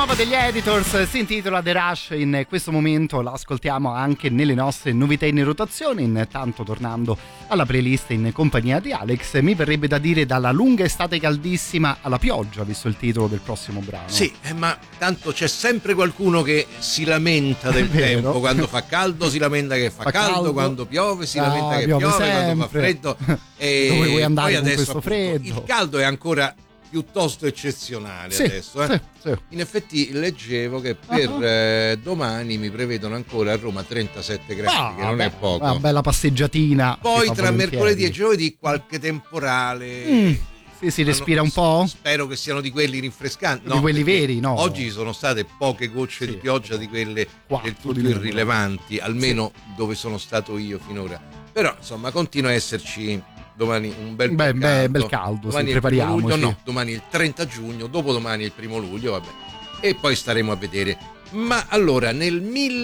nuova degli Editors si intitola The Rush, in questo momento l'ascoltiamo anche nelle nostre novità in rotazione. Intanto, tornando alla playlist in compagnia di Alex, mi verrebbe da dire dalla lunga estate caldissima alla pioggia, visto il titolo del prossimo brano. Sì, ma tanto c'è sempre qualcuno che si lamenta del tempo, quando fa caldo si lamenta che fa caldo, quando piove si lamenta che piove, quando fa freddo dove vuoi andare poi con adesso, questo freddo? Il caldo è ancora piuttosto eccezionale, sì, adesso. Sì. In effetti leggevo che per domani mi prevedono ancora a Roma 37 gradi, che non è poco. Una bella passeggiatina. Poi tra mercoledì e giovedì qualche temporale. Sì, si respira un po'? Spero che siano di quelli rinfrescanti. No, di quelli veri, no. Oggi ci sono state poche gocce di pioggia, di quelle del tutto irrilevanti, almeno dove sono stato io finora. Però insomma continua a esserci domani un bel caldo, domani prepariamoci. Domani il 30 giugno, dopodomani il 1 luglio, vabbè. E poi staremo a vedere. Ma allora, nel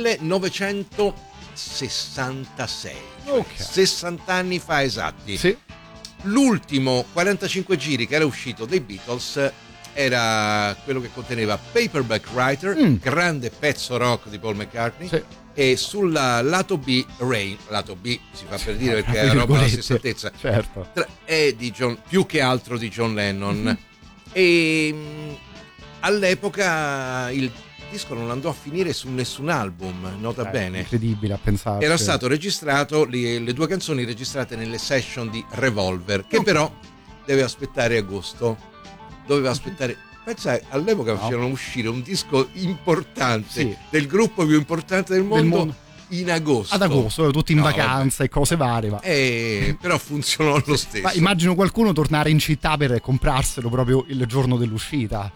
1966, 60 anni fa esatti, sì. L'ultimo 45 giri che era uscito dei Beatles era quello che conteneva Paperback Writer, grande pezzo rock di Paul McCartney, sì. E sulla lato B Rain, lato B si fa per dire perché è roba alla stessa altezza, certo. È di John, più che altro di John Lennon. E all'epoca il disco non andò a finire su nessun album, nota bene. Incredibile a pensare. Era stato registrato, le due canzoni registrate nelle session di Revolver, che però deve aspettare agosto. Doveva aspettare. Pensa, all'epoca facevano uscire un disco importante, del gruppo più importante del mondo in agosto. Ad agosto, tutti in vacanza e cose varie. Però funzionò lo stesso. Ma immagino qualcuno tornare in città per comprarselo proprio il giorno dell'uscita.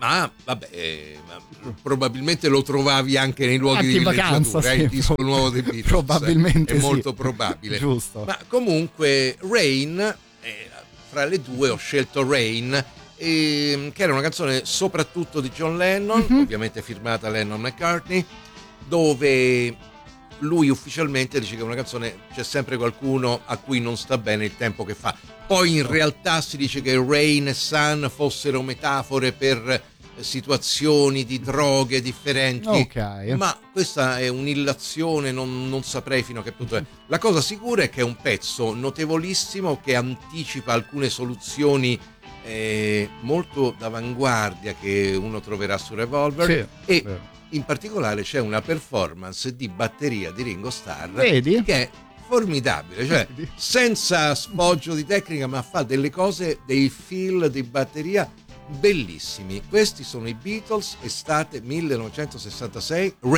Probabilmente lo trovavi anche nei luoghi di villeggiatura, il disco nuovo dei Beatles. Probabilmente è molto probabile. Giusto. Ma comunque Rain, fra le due ho scelto Rain, che era una canzone soprattutto di John Lennon, ovviamente firmata Lennon-McCartney, dove lui ufficialmente dice che è una canzone, c'è sempre qualcuno a cui non sta bene il tempo che fa. Poi in realtà si dice che Rain e Sun fossero metafore per situazioni di droghe differenti, ma questa è un'illazione, non saprei fino a che punto è. La cosa sicura è che è un pezzo notevolissimo che anticipa alcune soluzioni molto d'avanguardia che uno troverà su Revolver, e in particolare c'è una performance di batteria di Ringo Starr che è formidabile, cioè senza sfoggio di tecnica, ma fa delle cose, dei feel di batteria bellissimi. Questi sono i Beatles, estate 1966, Rain.